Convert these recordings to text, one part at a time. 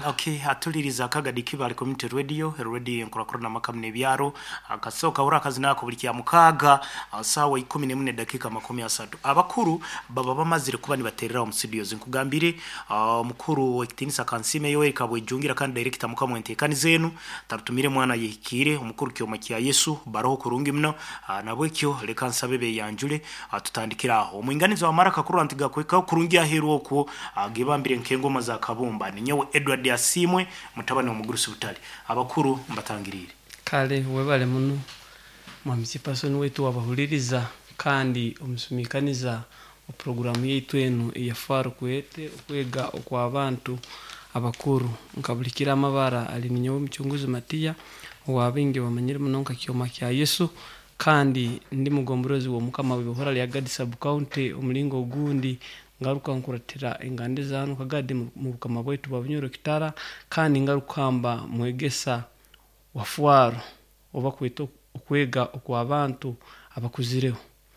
Okay, atuliriza akagadi kibali community radio nkurakurana makamne byaro akasoka ura kazinako buli kya mukaga sawa 14 dakika 30 abakuru baba bamazire kuba ni baterera mu studios nkugambire mukuru wekitinisa kansime yo ekabwe jungira kandi director mukamwente kanizenu tarutumire mwana yihikire umukuru cyoma kya Yesu baroho kurungi mno nabwekyo leka nsabebe yanjule tutandikira aho umwinganizo wa maraka kuru antiga kweka kurungi aheru ko agibambire nkengoma za kabumba ni nyewe Edward Asimwe mutabane umugurusi butali abakuru mbatangirire kale webale muno mwamisi person wetu wabahuliriza kandi omusumikaniza program yetu eno ya faru kwete kwega kwa abantu abakuru nkabulikira amabara alininyo mchunguzi Matia wabinge wamanyire munonka kyoma kya Yesu kandi ndi mugomborozi wo mukama bihora lya Gadi sub county umulingo gundi ngaruka nkuratira ingande zanu kagade mu bukama bwetu babunyoro kitara kandi ngarukamba mwegesa wafuaro obakweto okwega okwa abantu abakuzireho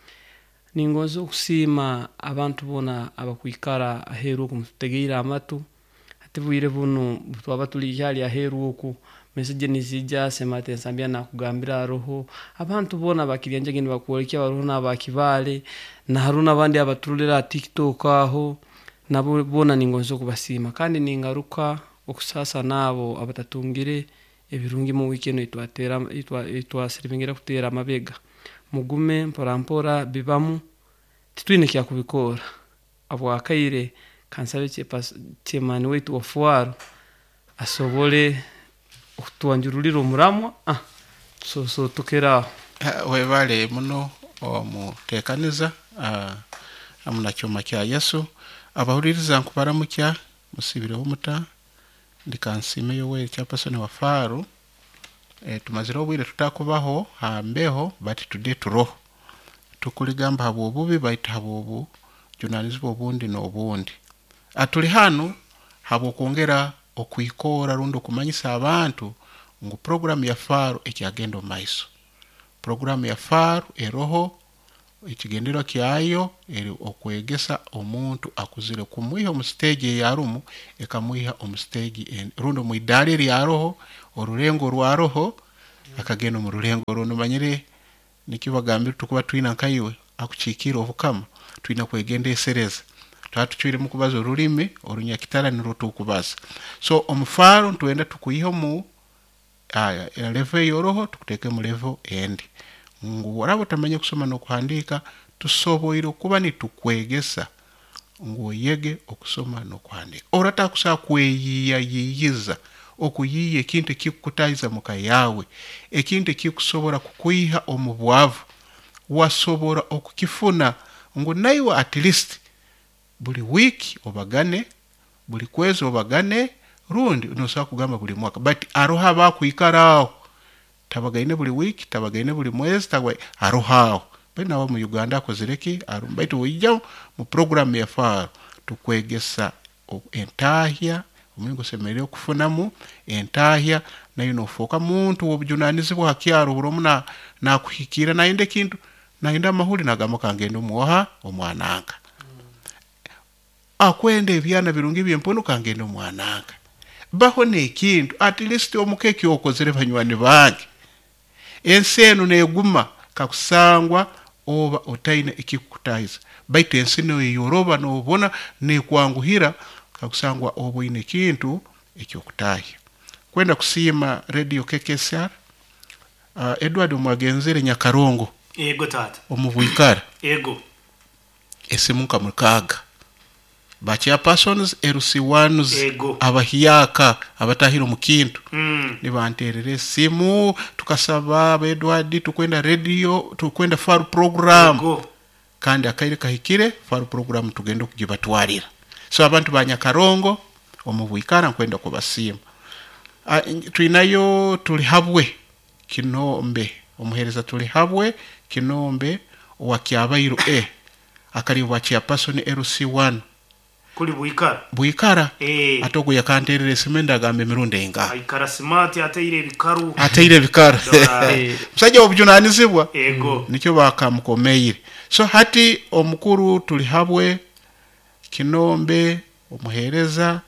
ningozo kusima abantu bona abakwikara aheru kumutegeira amatu atibwire buno twabatuli yali aheru oku message nizija semate nsambya na kugambira roho abantu bona bakiryanjye ngene bakuolekya baroho nabakibale na haruna bandi abatulira TikTok aho nabo bona ningozo kubasima kandi ningaruka okusasa nabo abatatungire ebirungi mu weekend itwa siribingira kutera mabega mugume mpora bibamu titwine kya kubikora abo akaire kansabe chemani wetu wafuaro asobole okutuanjurulira omuramwa so tukera webale muno omutekaniza amuna cyoma kya Yesu abahuririza nkubaramukya musibire umuta ndikansime yowe cyapasone wa faru tumazira obwire tutakubaho hambeho bati today turoho tukuligamba habo bubi baita habo journalism obundi no obundi atuli hano habo kongera okuikora rundo kumanyisa abantu ngo program ya faru ekyagendo maiso program ya faru eroho ikigendero kyayo eri okwegesa omuntu akuzire kumuiha mu stage ya rumu ekamuiha mu stage rundo mu idali ya roho orurengo rwa roho akageno mu rurengo runo manyire nikibagambira tukuba twina nkayiwe akucikira obukama twina kwegenda esereza twatuchwire mu kubaza ururimi orunyakitara nirutukubaza so omufaro twenda tukuyiho mu level yoroho tukuteke mu level endi ngo warabo tamanye kusoma no kuhandika tusoboire kuba ni tukwegesa ngo yege okusoma no kuhandika orata kusa kweyiyiza okuyiye kintu kikutaiza muka yawe ekintu kikusobora kukuiha omubwavu wasobora okukifuna ngo nayo at least buli wiki obagane buli kwezi obagane rundi unosa kugamba buli mwaka but aroha bakuikaraho tabagaine buli wiki tabagaine buli mwezi tagwe aroha bena wa mu Uganda kozireki arumbaitu wijja mu program ya faru tukwegesa entahya umungo semerere okufunamu entahya nayo nofoka muntu obujunanizibwa hakyaro buromuna nakuhikira nainde kintu nainda mahuli nagamo kangendo muha omwananga akwende ebyana birungi byempono kangendo mwananga baho nekintu at least omukeke okozere banywani bange enseno neguma kakusangwa oba otaina ikikutaiza baite ensino yoroba no bona nekwanguhira kakusangwa obo ine kintu ekyokutahya kwenda kusima radio KKSR Edward Mwagenzere Nyakarongo ego tata omuvuikara ego esimuka mukaga bachia persons erusiwanuzi abahiyaka abatahiro mukintu nibanterere simu tukasaba Edward tukwenda radio tukwenda faru program kandi akaire kahikire faru program tugenda kugibatwarira so abantu banyakarongo omubuikara kwenda kubasima tuinayo tulihabwe kinombe omuhereza tulihabwe kinombe wakyabairo akali wachia person RC1 kuli buikara atogo yakanterere semenda agambe mirundi enga aikara smart ateire bikaru msaje obujunanizibwa ego nicyo bakamukomeire so hati omukuru tulihabwe kinombe omuhereza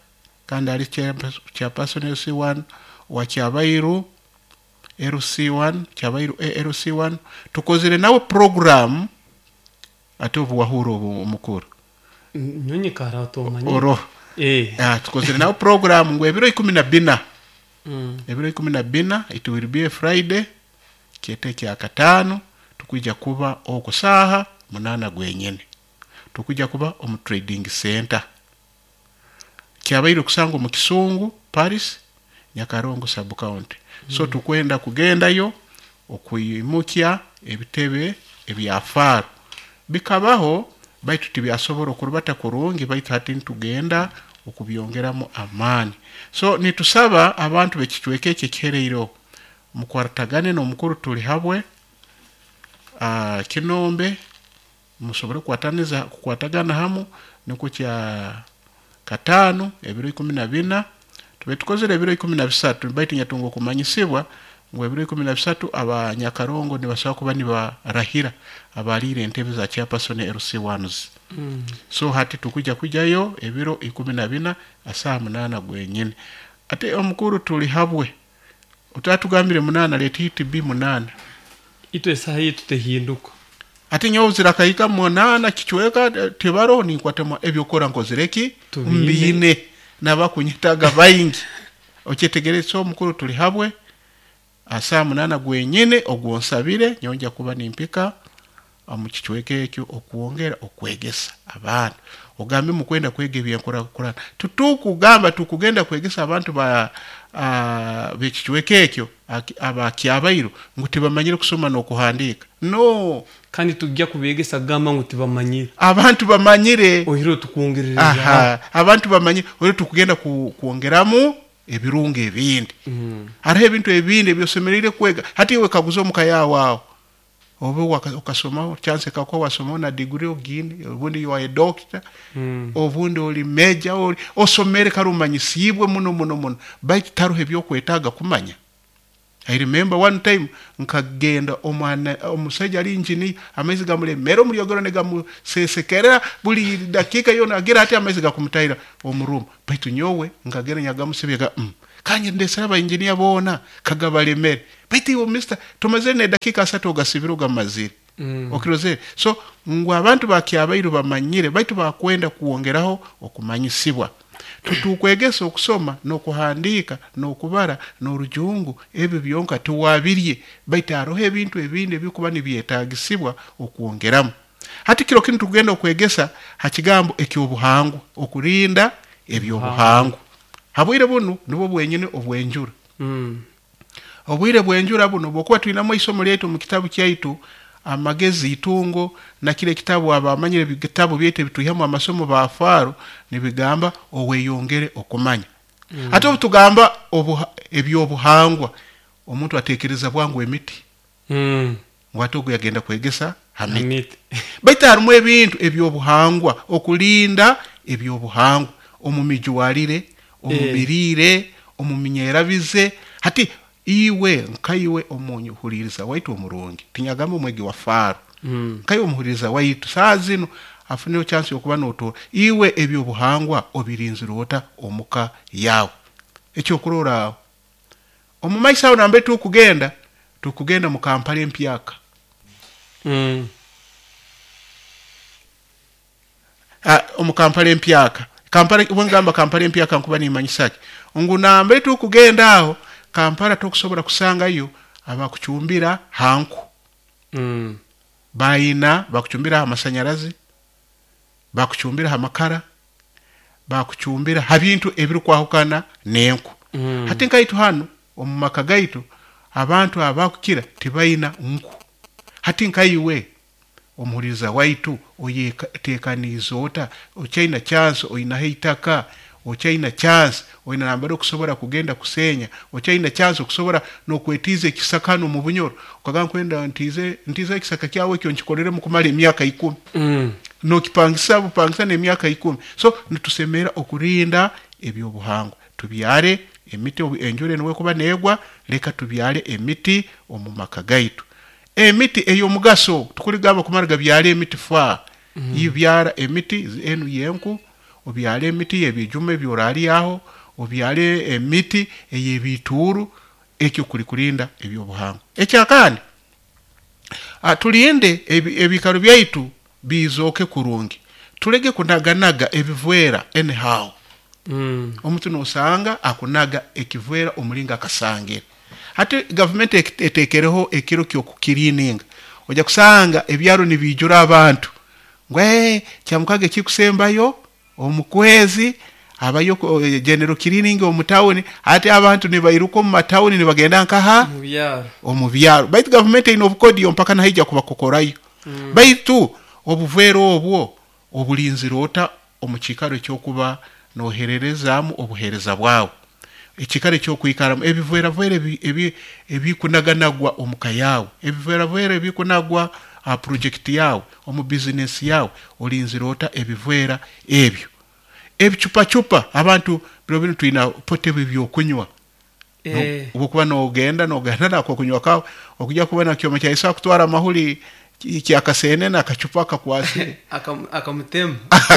kandi ali chairperson LC1 wa Kyabairu LC1 Kyabairu LC1 tukozere nawe program ate obuwahuro omukuru nyonyi kara otomanyi oro tukozere nawe program ngwe ebiro 14 ebiro 14 it will be a Friday kyete kya katano tukujja kuba okusaha 8 gwenyene tukujja kuba omu trading center Kyabairu kusango mu Kisungu Paris Nyakarongo sub county so tukwenda kugendayo okuyimukya ebitebe ebyafaro bikabaho baitu tibyasobora kurubata kurungi baitu hati tugenda okubyongeramu amani so nitusaba abantu bekichweke kikereiro mukwartagane no mukuru tuli habwe Kinombe musobora kukwatagana hamu niko kya katano ebiro 14 tubetukozere ebiro 13 baitu nyatungo kumanyisibwa ngo ebiro 13 abanyakarongo ne basaba kuba ni barahira abalire entebe za chairperson LC1s so hati tukujayo ebiro 14 asa 8 gwenyene ate omukuru tuli habwe utatugambire 8 leti hiti 8 itwe sahi tutehinduko ati nyozira kayika 8 kichweka tebaro ni kwatema ebyokora nkozireki mbine nabakunyitaga bayingi okyetegereso omukuru tuli habwe asa 8 gwenyene ogwonsabire nyonja kuba nimpika amukichweke ekyo okuongera okwegesa abantu ogambe mukwenda kwege byenkora kurana tutukugamba tukugenda kwegesa abantu ba bekichweke ekyo Kyabairu nguti bamanyire kusoma no kuhandika no kandi tujja kubegesa gamba nguti bamanyire abantu bamanyire ohiro tukuongerera abantu bamanyire ohiro tukugenda kuongeramu ebirunge ebindi ara ebintu ebindi byosemerire kwega hati we kaguzo mukaya wao obe ukasoma chance kako wasoma na degree ogini obundi you are a doctor obundi oli major oli osomere karumanyisibwe muno bait taruhe byo kwetaga kumanya I remember one time nkagenda omwana omusajja ali engineer amezi gamule mero muri yogoro ne gamu sesekera buli dakika yona agira ati amezi gakumutaira omuruma baitu nyowe nkagera nyagamu sebega kanye ndesera ba engineer bona kagabale mere baitu Mr tomazene dakika 3 ogasibiro gamazire okiroze so ngwa abantu ba Kyabairu bamanyire baitu bakwenda kuongeraho okumanyisibwa tutukwegesa okusoma no kuhandika no kubara no rujungu ebyo byonka tuwabirye baitarohe ebintu ebinde bikuba nibyetagisibwa okuongeramu hati kiro kintu tugenda okwegesa hakigambo ekyobuhangu okurinda ebyobuhangu habwire bunu nibo bwenyene obwenjura obwire bwenjura buno bokuba tuinamo isomo lyetu mu kitabu kyaitu amagezi itungo na kile kitabu abamanyire bigitabu byete bituyamu amasomo ba Faro nibigamba oweyongere okumanya ate tugamba ebyobuhangwa omuntu atekereza bwangu emiti watu kuyagenda kwegesa hamiti baita harumu ebintu ebyobuhangwa okulinda ebyobuhangwa omumijuwalire omumirire omuminyerabize hati iwe nkaiwe omunyu huliriza waitu omurungi tinyagamo mwegi wa Faro nkaiwe omuhuliriza waitu saazino afune chance yokuba noto iwe ebyo buhangwa obirinzirota omuka yawo ekyo kurora omumaisa onambe tukugenda mu Kampala empyaka omukampala empyaka Kampala wengamba Kampala empyaka nkuba ni manyisaki ngunambe tukugenda aho Kampala tokusobora kusangayo abakuchumbira hanku baina bakuchumbira amasanyarazi bakuchumbira amakara bakuchumbira habintu ebiru kwahukana nenku hati nkaitu hano omumaka gaitu abantu abakukira tibaina nku hati nkaiwe omuhuriza waitu oyetekanizota ochaina chance oina heitaka ochaina chance oina nambaro kusobora kugenda kusenya ochaina chance kusobora no kwetize kisakano mu bunyoro ukaga kwenda ntize kisaka kyawe kyo nchikolere mu kumala emyaka 10 no kipangisa ne emyaka 10 so nitusemera okurinda ebyo buhango tubyare emiti enjure nwe kuba negwa leka tubyare emiti omumaka gaitu emiti eyo mugaso tukuligaba kumaraga byare emiti fa yibyara emiti enu yenku obyale emiti ebijume byorali aho obyale emiti eyebituru ekyo kuli kulinda ebyobuhangwa ekyakandi tulinde ebikaro byaitu bizoke kurungi tulege kunaganaga ebivwera anyhow omuntu nosanga akunaga ekivwera omulinga akasangira hati government etekereho ekiro kyokukirininga oja kusanga ebyaro nibijura abantu ngwe kyamukage kikusembayo omukwezi abayo general cleaning omutawuni hati abantu nibairuko mu matawuni nibagenda nkaha omubyaro baitu government ino obukodi mpaka nahija kubakokorayo baitu obuvero obwo obulinzirota omukikaro kyokuba nohererezamu obuhereza bwawo ekikare cyo kwikaramu ebivera ebikunaganagwa omukayawo ebivera ebikunagwa project yawo omu business yawo olinzirota ebivera ebyo ebichupa abantu bino tuina potebe byokunywa ubukuba nogenda nako kunywa kawo okujja kubona kyoma kya isa kutwara mahuli kyakasene na kachupa kakwase akamutema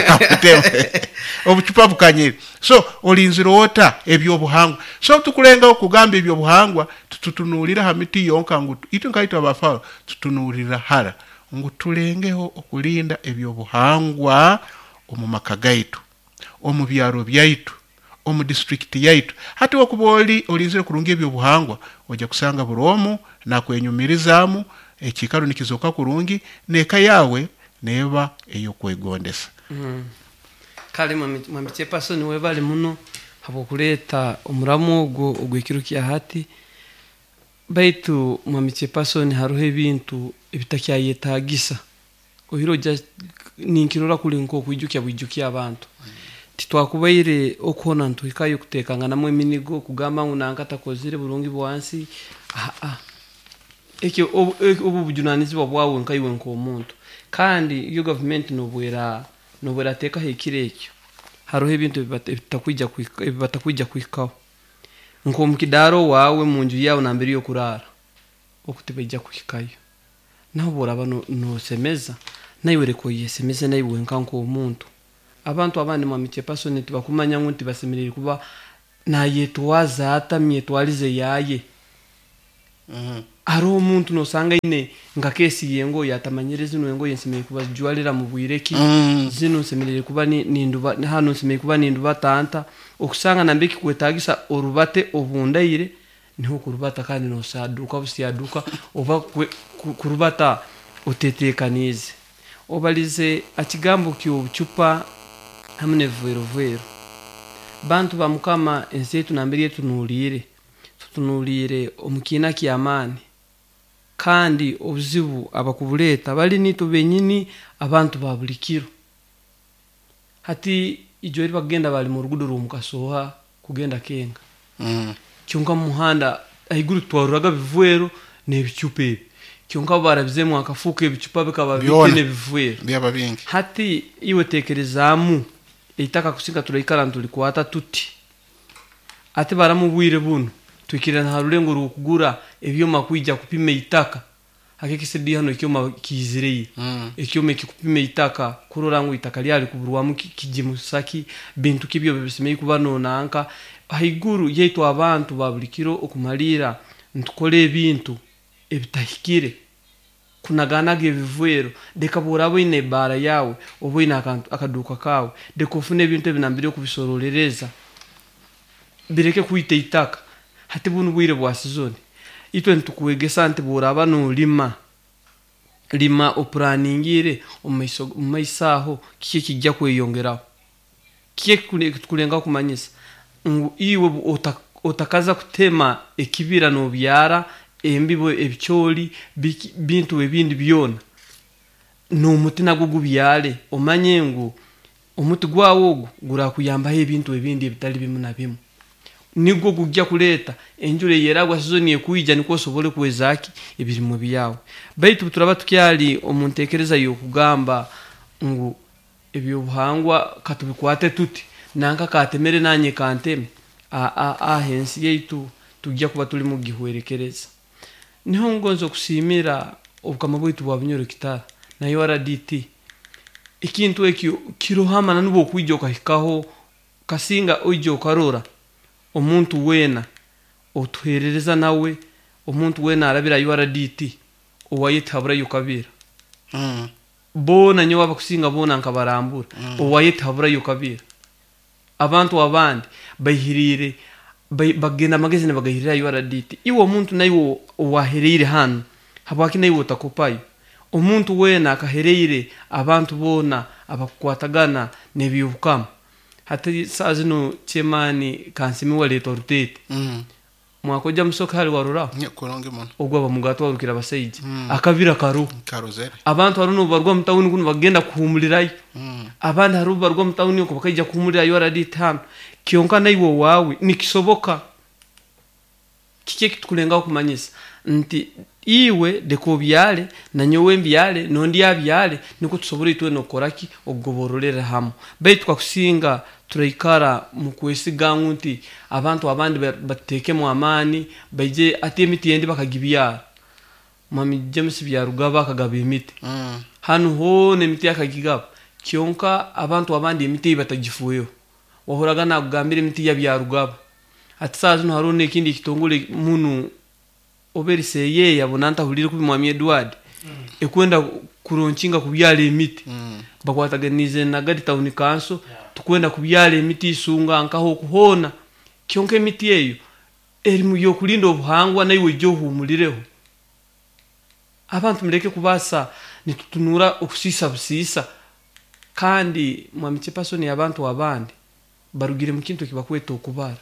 obuchupa bukanyere so olinzirota ebyobuhangwa so tukulenga okugamba ebyobuhangwa tutunulira hamiti yonka ngu itu nkaito abafaro tutunulira hara ngu tulengeho okulinda ebyobuhangwa omu makagaitu omu byaro byaitu omu district yaitu hati wakuboli olinzire kurunga ebyobuhangwa oja kusanga buromu na kwenyumirizamu ekikaro nikizoka kurungi neka yawe neba eyo kwegondesa kale mwamiche pasoni webali muno habokuleta omuramu ogwekiro kya hati baitu mwamiche pasoni haruhe ebintu ebitakyayetagisa ohiro ja ninkirora kulinko kwijukya abantu titwakubaire okona ntuikayo kutekanga namwe eminigo kugamba ngunanga takozire burungi bwansi ekyo obu bujunanizibwa bwawe nkaiwe nkomuntu kandi iyo government nobwera teka hekire ekyo haroho ebintu batakwija kwikaho nko mukidaro wawe munju yawe nambere yo kurara okutibejja kwikayo naho boraba no semeza naiwe reko yesemeza naiwe nkanko omuntu abantu abandi mwamiche pasoni tibakumanya ngunti basemerere kuba nayetwaza atamyetwalize yaye aro umuntu nosanga ine ngakesi yengo yatamanyereza nwengo yensemeye kuba jwalira mu bwireki zino semerere kuba ninduba hano semeye kuba ninduba tanta okusanga nambeki kwetagisa orubate obundaire niho kurubata kandi nosaduka busiyaduka oba kurubata otetekanize obalize akigambo ky'obucupa hamne vero bantu bamukama ensetu nambere tunulire omukina kyamani kandi obuzibu abakubuleta bali nito benyini abantu babulikiro hati ijori bagenda bali mu rugudo rumukasoha kugenda kenga cyonka muhanda ayiguru twaruraga bivwero nebicupe cyonka barabize mu akafuka ebicupa bikaba bitene bivwero byaba bingi hati iwe tekerezamu itaka kusinga turayikara ntulikuata tuti ate baramubwire buno tukirana harulengo rukugura ebyoma kwijja kupime itaka hakikisedi hano ikyoma kizireye ikyoma kikupime itaka kurorango itaka lyali kuburwamu kijimusaki bintu kibyo bisemeye kubano nanka haiguru yetu abantu babulikiro okumalira ntukole ebintu ebitahikire kunaganaga ebivwero dekaburabo ine bara yawe oboina akaduka kawe dekofune ebintu ebinambire okubisororereza bireke kuite itaka hati bunu bwire bwa season itwe ntukuwegesa nti buraba no lima oplaningire omaisaho kiki kijja kweyongeraho kiki kulenga kumanyisa iwe otakaza kutema ekibira no byara embibo ebicholi bintu ebindi byona no mutina gugubyale omanyengo omuti gwawo gurakuyamba ebintu ebindi ebitali bimuna bimu nigo kujja kuleta enjure yeragwa sizoni ekuija niko sobole kwezaki ebirimo byawe baitu turaba tukyali omuntekereza yo kugamba ngu ebyo buhangwa katubikwate tuti nanka katemere nanye kanteme hensi yeitu tujja kuba tuli mu gihwerekereza niho ngonzo kusimira obukama bwitu bwabunyoru kitara na URDT ikintu ekyo kirohama nanubo kwijja okahikaho kasinga oijo karora omuntu wena otuherereza nawe omuntu wena arabira URDT owayetabura yukabira bona nyo abakusinga bona nkabarambura owayetabura yukabira abantu abandi bayihirire bagenda magazine bagahirira URDT iwo muntu nayo owaherere hano habaki nayo utakopayo omuntu wena akaherere abantu bona abakwatagana nebyubukama hati sazino chemani kansimi wale tortete mwakoja musoka hali warura kuronge mono ogwa bamugato warukira baseiji akabira karozere abantu haruno barwa mutawuni kuno bagenda kuhumulirayo abandi haruno barwa mutawuni ko bakajya kuhumulira URDT hano kionka naiwo wawe nikisoboka kike kitukulenga kumanyisa nti iwe deko byale na nyowe mbyale nondi yabyale niko tusobora itwe nokoraki ogobororera hamo baitu kwa kusinga turaikara mukwesiga nti abantu abandi bateke mu amani baije ati emiti yendi bakagibyara mami James byarugaba akagaba emiti hano ho ne emiti akagigaba kionka abantu abandi emiti batagifuyo wahoraga nagambira emiti yabyarugaba atisazo no harone kindi kitongole munu oberise ye yabonanta hulire ku mwami Edward ekwenda kuronchinga kubyala emiti bakwataganize na gadi town council tukwenda kubyala emiti isunga nkaho kuhona kyonke emiti eyo erimu yo kulinda obuhangwa naiwe jo humulireho abantu mureke kubasa nitutunura okusisa busisa kandi mwami Chepasoni abantu abandi barugire mu kintu kibakweta okubara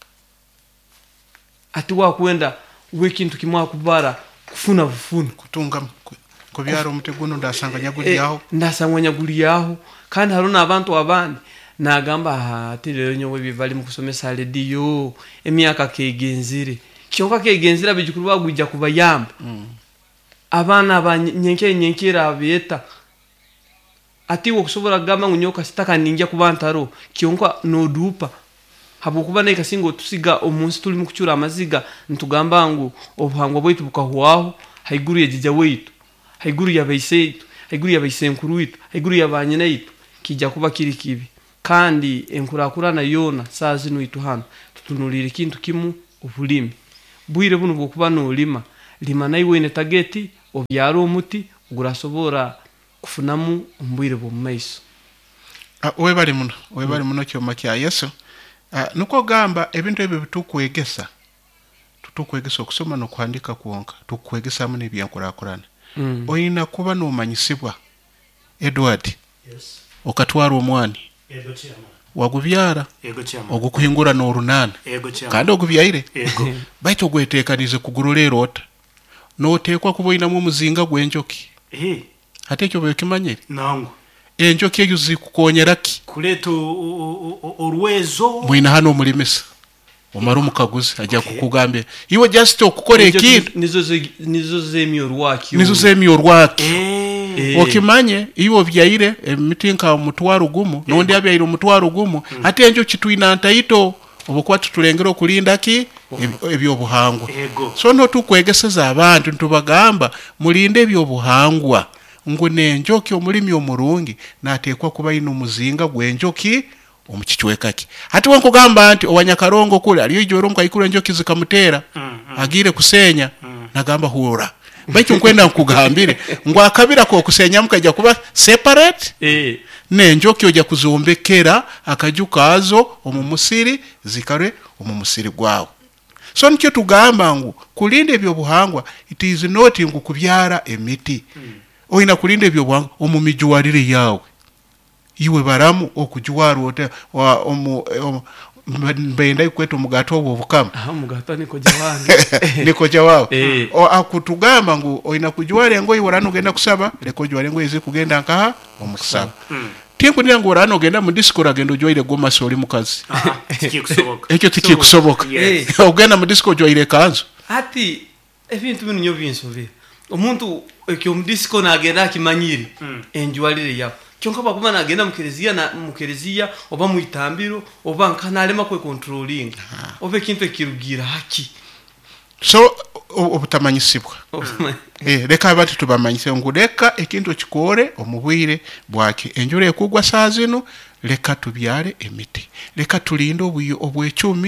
ati wakwenda wekintu kimwa kubara kufuna bufuna kutunga kubyara umuteguno ndasanganya guri yaho ndasanganya guri yaho kandi haruna abantu abandi nagamba ati rero nyowe bivali mu kusomesa radio emyaka kegenzire kyonka kegenzira bijukuru bagujja kubayamba abana abanyenkera abeta ati wo kusobora gamba ngunyoka sitaka ninja kubantaro kyonka no dupa habukuba naika singo tusiga omunsi tuli mukucyura amaziga ntugamba ngo obuhangwa bwitu bukahwaho haiguru ya jija wetu haiguru ya baiseitu haiguru ya baisenkuru witu haiguru ya banyina yitu kijja kuba kiri kibi kandi enkurakurana yona sazi nuitu hano tutunulire kintu kimu obulimi bwire buno bwokuba no lima naiwe ne tageti obyaro omuti gurasobora kufunamu ombwire bo maiso we bali muno kyoma kya Yesu nuko gamba ebintu ebyo bitukwegesa okusoma no kuandika kuonka tukwegesa mu nebyankurakurana oyina kuba no manyisibwa Edward okatwara omwani wagubyara ogukuhingura no runana kandi ogubyaire baito gwetekanize kugurolero ota no tekwa kuboina mu muzinga gwenjoki hatekyo bekimanyire nangu enjoki yuzi kukonyeraki kuleto orwezo mwina hano mulimesa omara mukaguzi ajya kukugambe iwe just okukora ekintu nizo zemyo rwaki okimanye iwe byaire emitinka mutwaro gumu nondi abyaire mutwaro gumu ate enjoki twina ntayito obukwa tutulengero kulinda ki ebyo buhangwa so no tukwegeseza abantu ntubagamba mulinde ebyo buhangwa ngune enjoki omulimi omurungi natekwa kuba ino muzinga gwenjoki omukichwekaki hati wankugamba anti owanyakarongo kule aliyo ijoro mkaikulu enjoki zikamutera agire kusenya nagamba huora baicho nkwenda nkugambire ngwakabira ko kusenya mukajja kuba separate nenjoki oja kuzombekera akajukazo omumusiri zikare omumusiri gwawo so nikyo tugamba ngu kulinde ebyo buhangwa it is not ngu kubyara emiti oyina kulinda ebyo bwangu omumijuwarire yawe iwe baramu okujuwaru ote wa mbenda ikweto mugato obukama mugato niko jawani niko jawawo akutugamba ngu oyina kujuware ngo iwarano genda kusaba leko juware ngo izi kugenda nkaha omukusaba tiempo nyango warano genda mu disco agendo joire goma soli mukazi ekyo tikikusoboka ogenda mu disco joire kanzo ati ebintu bino nyo binsove omuntu ekyo mu disco nagenda akimanyiri enjuwalire yapo kyonka bakuma nagenda mukerezia oba muitambiro oba nkanalema kwe controlling obe kintu ekirugira haki so obutamanyisibwa leka abati tubamanyise nguleka ekintu kikore omubwire bwake enjure ekugwa sazino leka tubyale emiti leka tulinde obwecumi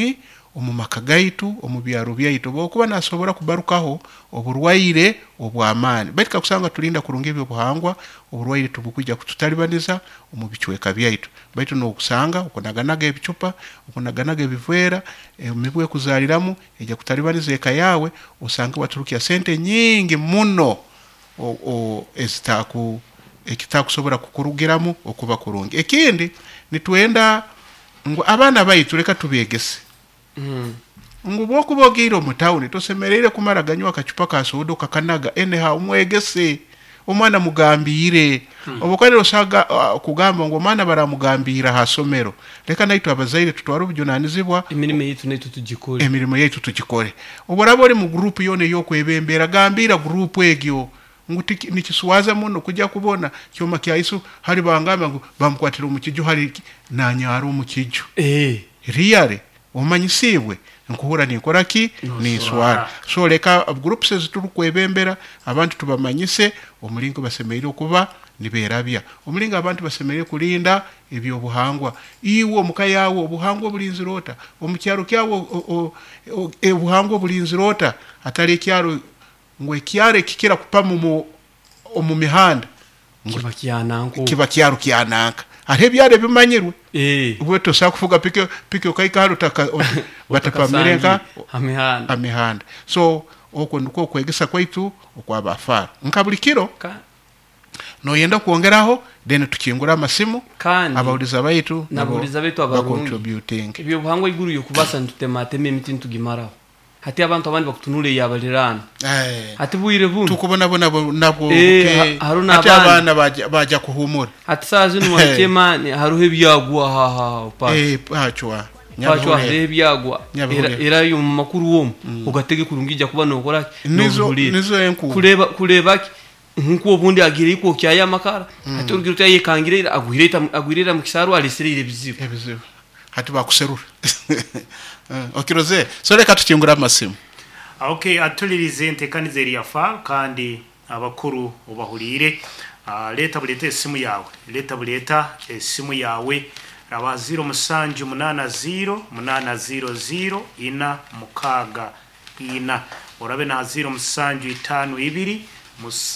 omumaka gaitu omubyaro byaitu bokuba nasobora kubarukaho oburwaire obw'amaani baitu kakusanga tulinda kurunga ebyo buhangwa oburwaire tubukujja kututalibaniza omubichweka byaitu baitu no kusanga okunaganaga ebicupa okunaganaga ebivera emibwe kuzaliramu eja kutalibaniza eka yawe osanga waturukia sente nyingi muno ekitakusobora kukurugiramu okuba kurungi ekindi nitwenda ngo abana baitu leka tubegese ngo bokubogiro mu town tosemerere kumara ganywa akacupa ka sodo kakanaga eneha umwegese omwana mugambire obokane osaga kugamba ngo mwana baramugambira hasomero leka naitu abazaire tutwara ubujunanizibwa emirimo yetu tugikore oborabore mu group yone yo kwebembera gambira group egyo nguti nikiswaza muno kujya kubona cyoma kyaisu hari bangamba ngo bamkwatira umukiju hari nanyaro umukiju riyare omanyisibwe nkuhura nikora ki ni swara so leka groups zituru kwebembera abantu tubamanyise omulingo basemeire kuba niberabya omulingo abantu basemeire kulinda ebyo buhangwa iwo mukayawo obuhangwa bulinzirota omukyaro kyawo obuhangwa bulinzirota atali kyaro ngwe kyare kikira kupamu mu mihanda kiba kyaro kyananka ate byare bimanyirwe ubwe tosakufuga pike okaika harutaka batapamirenga amihanda so oko ndiko kwegesa kwaitu okwabafara nkabulikiro no yenda kuongeraho then tukingura amasimu abauliza baitu abarungi ibyo buhangwa iguru yo kubasa ntutemateme emiti ntugimaraho hati abantu abandi bakutunule yabalirana hati buire buntu tukubona nabo hati abana baja kuhumura hati sazi no makema haruhe byagwa ha pachwa pachwa byagwa era yo makuru wo ugatege kurungija kuba nokora nizo enku kuleba nkuko obundi agire iko kyaya makara hati urugiro yekangire agwireta mu kisaru alisirire bizibu hati bakuserura okiroze so reka tukingura amasimu okay atulirize ntekanize riyafa kandi abakuru ubahurire leta buleta esimu yawe leta buleta esimu yawe raba 0 ina mukaga ina orabe na 0 musanju 5 2